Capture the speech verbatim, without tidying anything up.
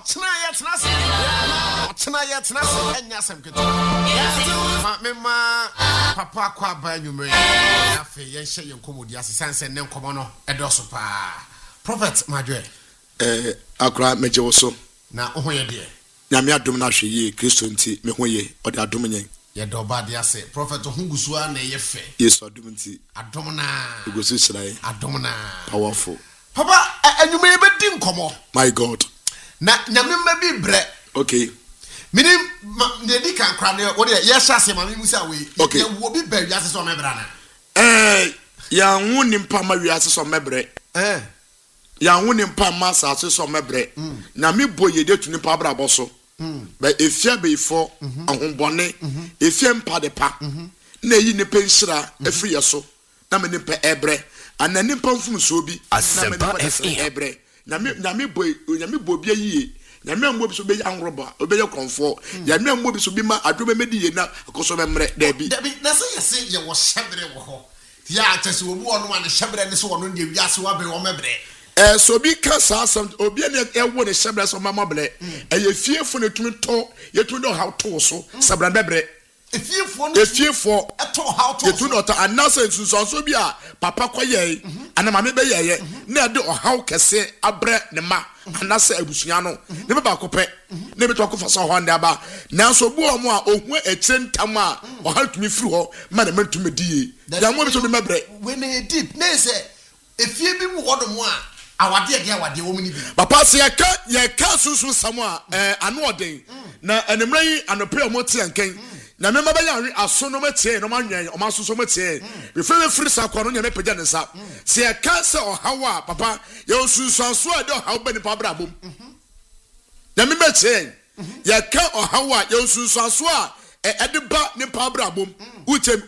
Ochna yetna se. Ochna yetna se enya sem keto. Ma me ma papa kwa ba nwumre. Afi yen hye yen komodi ase sanse ne nkomo no edoso pa. Prophet Madwe. Eh akra meje wo so. Na ohoye de. Nyame adom na hwe ye Kristo nti me hoye ode adom nyen. Ye do ba de ase prophet ohungusua na ye fe. Yesu adom nti. Adom na. Egosu sirae. Adom na. Powerful. Papa enwumre be di nkomo. My God. Na nyame ma bi bre. Okay. Minim ne di kan kra ne wo de ye hyase ma me musa we. Okay. Ye wo bi ba wiase so mebra na. Eh ya hu nimpa ma wiase so mebre. Eh. Ya hu nimpa ma saase so mebre. Na me boye de tu nimpa bra boso. Ba efia be ifo ahombone efia mpa de pa na yi ne penhira afri yeso na me nimpa ebre ana nimpa mfum so bi na me nimpa ebre na me na me boy na me bo bia yiye na me ambo bi so be anroba obe ye konfo ya me ambo bi so bi ma adome medi ye na akoso memre da bi da bi na se yese ye wo shebre wo ho ya atese obu ono ma ne shebre ne so wono de wiase wa be wo mebre. Eh so bi ka sa sam obi na e wo ne sebra so mama ble e ye fiefo ne tumi to ye tumi do how to so sebra bebre e fiefo ne e fiefo e to how to ye tumi do ta anasa nsunso so bi a papa kwaye ana mama be ye na de o how kese abre ne ma anasa abusua no ne ba kope ne be to kofa so ho nda ba na so bu o mo a ohu eche ntam a o how tumi firi ho ma na mentumi die ya mo bi so bi mebre we ne deep ne se e fie bi mu hodo mo a awade ade awade wo mini bi papa se yeka yeka susu samoa eh anu oden na enemre yi anope mo tie nken na me maba ya aso no matie no manwen o masoso matie we fe free sakwa no nyame pagya ne sa se yeka se ohawa papa ye osusu anso ade ohaw bani pa bra bom na me matie yeka ohawa ye osusu anso a ede ba ne pa bra bom uche